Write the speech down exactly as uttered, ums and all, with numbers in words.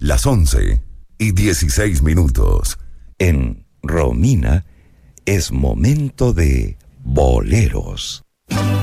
Las once y dieciséis minutos. En Romina es momento de boleros.